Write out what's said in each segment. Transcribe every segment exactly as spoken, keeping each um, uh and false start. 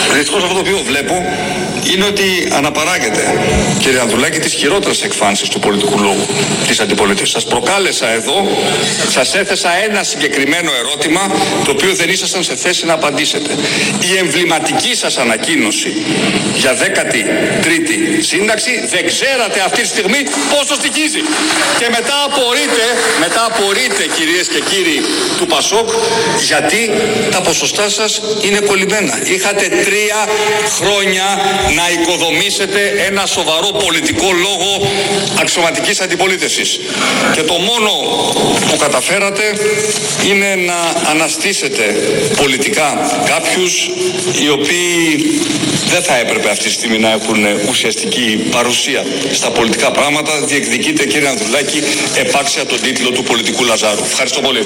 Δυστυχώς αυτό το οποίο βλέπω είναι ότι αναπαράγεται, κύριε Ανδρουλάκη, τις χειρότερες εκφάνσεις του πολιτικού λόγου της αντιπολίτευσης. Σας προκάλεσα εδώ, σας έθεσα ένα συγκεκριμένο ερώτημα το οποίο δεν ήσασταν σε θέση να απαντήσετε. Η εμβληματική σας ανακοίνωση για δέκατη τρίτη σύνταξη δεν ξέρατε αυτή τη στιγμή πόσο στοιχίζει. Και μετά απορείτε, μετά απορείτε κυρίες και κύριοι του Πασόκ, γιατί τα ποσοστά σας είναι κολλημένα. Είχατε τρία χρόνια να οικοδομήσετε ένα σοβαρό πολιτικό λόγο αξιωματικής αντιπολίτευσης. Και το μόνο που καταφέρατε είναι να αναστήσετε πολιτικά κάποιους οι οποίοι δεν θα έπρεπε αυτή τη στιγμή να έχουν ουσιαστική παρουσία στα πολιτικά πράγματα. Διεκδικείτε, κύριε Ανδρουλάκη, επάξια τον τίτλο του πολιτικού Λαζάρου. Ευχαριστώ πολύ.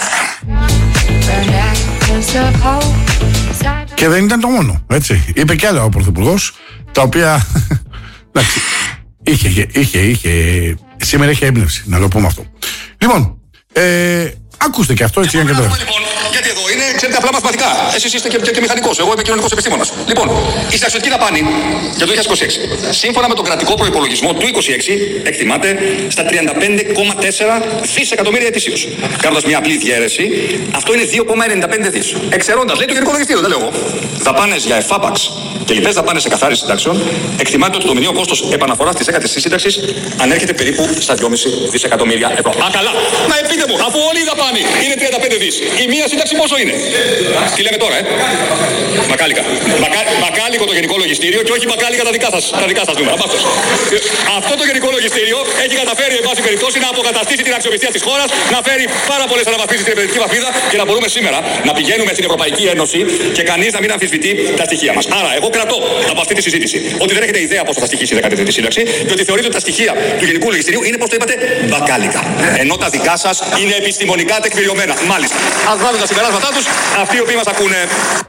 Και δεν ήταν το μόνο, έτσι. Είπε κι άλλα ο Πρωθυπουργός, τα οποία εντάξει, είχε, είχε, είχε, είχε, σήμερα είχε έμπνευση, να το πούμε αυτό. Λοιπόν, ε, ακούστε και αυτό, έτσι για και τώρα. Λοιπόν, γιατί εδώ είναι, ξέρετε, απλά μαθηματικά. Εσείς είστε και, και, και μηχανικός, εγώ είμαι κοινωνικός επιστήμονας. Λοιπόν, η συνταξιωτική δαπάνη για το δύο χιλιάδες είκοσι έξι, σύμφωνα με τον κρατικό προϋπολογισμό του είκοσι έξι, εκτιμάται στα τριάντα πέντε κόμμα τέσσερα δισεκατομμύρια ετησίως. Κάνοντας μια απλή διαίρεση, αυτό είναι δύο κόμμα ενενήντα πέντε δις. Εξαιρώντας, λέει το Γενικό Λογιστήριο, δεν λέω εγώ, δαπάνες για εφάπαξ και λοιπές δαπάνες σε καθάριση συντάξεων, εκτιμάται ότι το μηνιαίο κόστος επαναφοράς της έκατης σύνταξης ανέρχεται περίπου στα δυόμισι δισεκατομμύρια ευρώ. Α, καλά! Μα πείτε μου, αφού όλη η δαπάνη είναι τριάντα πέντε δις, η μία σύνταξη πόσο είναι? Τι λέμε τώρα, ε? Μακάλικα. Μακά, μακάλικο το Γενικό Λογιστήριο και όχι μακάλικα τα δικά σας, τα δικά σας νούμερα. Αυτό το Γενικό Λογιστήριο έχει καταφέρει, εν πάση περιπτώσει, να αποκαταστήσει την αξιοπιστία της χώρας, να φέρει πάρα πολλές αναβαθμίσεις στην επενδυτική βαθμίδα και να μπορούμε σήμερα να πηγαίνουμε στην Ευρωπαϊκή Ένωση και κανείς να μην αμφισβητεί τα στοιχεία μας. Άρα, εγώ κρατώ από αυτή τη συζήτηση ότι δεν έχετε ιδέα πόσο θα στοιχήσει η δέκατη τρίτη σύνταξη και ότι θεωρείτε ότι τα στοιχεία του Γενικού Λογιστηρίου είναι, πώς το είπατε, μπακάλικα. Ενώ τα δικά σας είναι επιστημονικά τεκμηριωμένα. Μάλιστα. Ας βγάλουν τα συμπεράσματά τους αυτοί οι οποίοι μας ακούνε.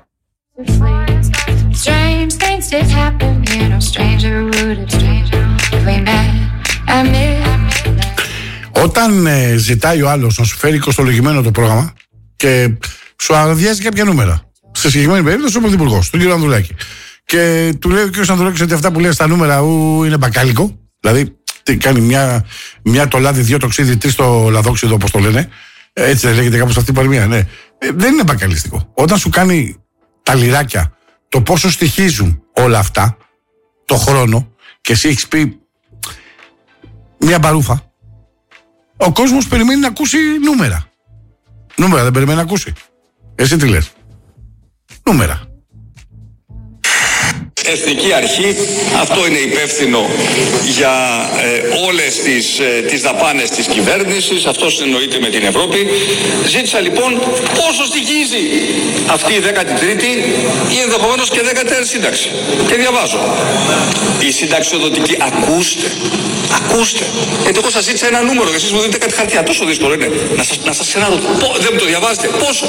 Όταν ε, ζητάει ο άλλος να σου φέρει κοστολογημένο το πρόγραμμα και σου αδειάζει κάποια νούμερα, στη συγκεκριμένη περίπτωση ο Πρωθυπουργός, τον κύριο Ανδρουλάκη, και του λέει ο κύριος Ανδρουλάκης ότι αυτά που λέει στα νούμερα ου, είναι μπακάλικο, δηλαδή τι, κάνει μια, μια το λάδι, δύο το ξύδι, τρεις το λαδόξιδο, όπως το λένε. Έτσι δεν λέγεται κάπως αυτή η παροιμία, ναι. Ε, δεν είναι μπακαλιστικό. Όταν σου κάνει τα λιράκια το πόσο στοιχίζουν όλα αυτά, το χρόνο, και εσύ έχεις πει μια μπαρούφα, ο κόσμος περιμένει να ακούσει νούμερα. Νούμερα δεν περιμένει να ακούσει. Εσύ τι λες? Νούμερα. Εθνική Αρχή, αυτό είναι υπεύθυνο για ε, όλες τις, ε, τις δαπάνες της κυβέρνησης, αυτό συνεννοείται με την Ευρώπη. Ζήτησα λοιπόν πόσο στοιχίζει αυτή η δέκατη τρίτη ή ενδεχομένως και δέκατη τέταρτη σύνταξη. Και διαβάζω. Η συνταξιοδοτική, ακούστε, ακούστε. Γιατί εγώ σας ζήτησα ένα νούμερο και εσείς μου δίνετε κάτι χαρτιά. Τόσο δύσκολο είναι. Να σας, να σας ξαναδώ. Δεν μου το διαβάζετε. Πόσο?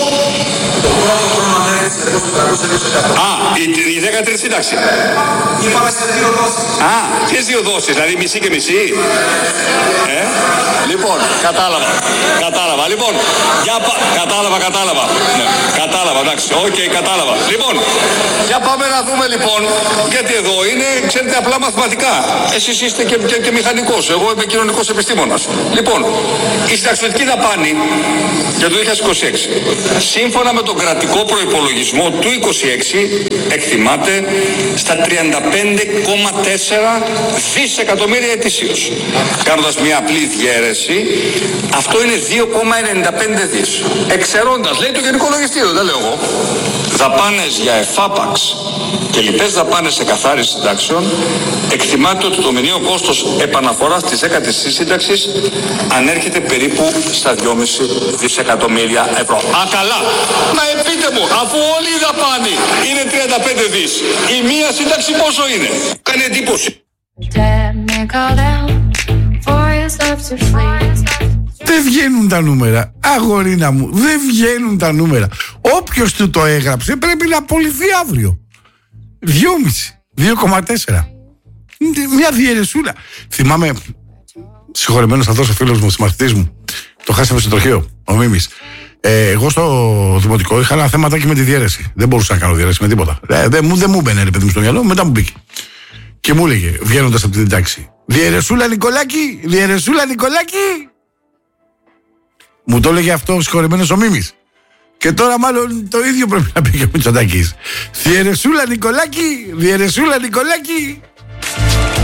Α, η, η δέκατη τρίτη σύνταξη. Είπαμε σε δύο δόσεις. Α, ποιες δύο δόσεις, δηλαδή μισή και μισή. Ε, λοιπόν, κατάλαβα, κατάλαβα. Λοιπόν, για πα... κατάλαβα, κατάλαβα. Ναι, κατάλαβα, εντάξει, οκ, okay, κατάλαβα. Λοιπόν, για πάμε να δούμε λοιπόν, γιατί εδώ είναι, ξέρετε, απλά μαθηματικά. Εσείς είστε και, και, και μηχανικός, εγώ είμαι κοινωνικός επιστήμονας. Λοιπόν, η συνταξιωτική δαπάνη για το δύο χιλιάδες είκοσι έξι, σύμφωνα με τον κρατικό προϋπολογισμό του είκοσι έξι, εκτιμάται στα τριάντα πέντε κόμμα τέσσερα δισεκατομμύρια ετησίως. Κάνοντας μια απλή διαίρεση, αυτό είναι δύο κόμμα ενενήντα πέντε δις. Εξαιρώντας, λέει το Γενικό Λογιστήριο, δεν λέω εγώ, δαπάνες για εφάπαξ και λοιπές δαπάνες σε καθάριση συντάξεων, εκτιμάται ότι το μηνιαίο κόστος επαναφοράς της έκατης σύνταξης ανέρχεται περίπου στα δυόμισι δισεκατομμύρια ευρώ. Α, καλά! Μα πείτε μου, αφού όλη η δαπάνη είναι τριάντα πέντε δις, η μία σύνταξη πόσο είναι? Κάνει εντύπωση. Δεν βγαίνουν τα νούμερα, αγορίνα μου, δεν βγαίνουν τα νούμερα. Όποιος του το έγραψε πρέπει να απολυθεί αύριο. Δυόμιση, δύο κόμμα τέσσερα. Μια διαιρεσούλα. Θυμάμαι, συγχωρεμένος αυτός ο φίλος μου, συμμαθητής μου, το χάσαμε στο τροχείο, ο Μίμης. Ε, εγώ στο δημοτικό είχα ένα θέματάκι με τη διαίρεση. Δεν μπορούσα να κάνω διαίρεση με τίποτα. Ε, δεν μου, δεν μου μπαινε ρε παιδί μου στο μυαλό, μετά μου μπήκε. Και μου έλεγε, βγαίνοντας από την τάξη, Διαιρεσούλα Νικολάκη, Διαιρεσούλα Νικολάκη. Μου το έλεγε αυτό συγχωρεμένος ο Μίμης. Και τώρα μάλλον το ίδιο πρέπει να πει και ο Μητσοτάκης. Διαιρεσούλα Νικολάκη, Διαιρεσούλα Νικολάκη.